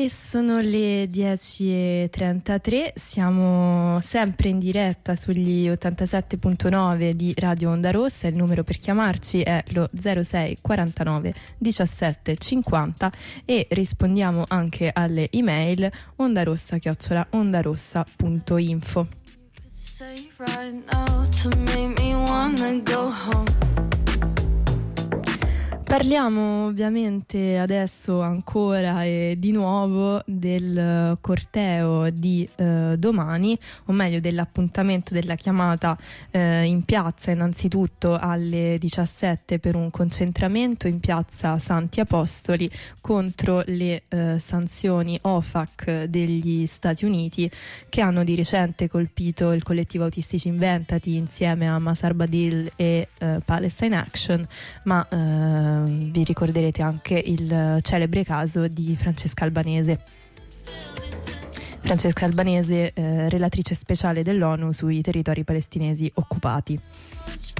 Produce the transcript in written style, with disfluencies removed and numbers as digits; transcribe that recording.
E sono le 10:33, siamo sempre in diretta sugli 87.9 di Radio Onda Rossa. Il numero per chiamarci è lo 06 49 17 50 e rispondiamo anche alle email ondarossa@ondarossa.info. Parliamo ovviamente adesso ancora e di nuovo del corteo di domani, o meglio dell'appuntamento della chiamata in piazza innanzitutto alle 17 per un concentramento in piazza Santi Apostoli contro le sanzioni OFAC degli Stati Uniti che hanno di recente colpito il collettivo Autistici Inventati insieme a Masar Badil e Palestine Action, ma vi ricorderete anche il celebre caso di Francesca Albanese. Francesca Albanese, relatrice speciale dell'ONU sui territori palestinesi occupati.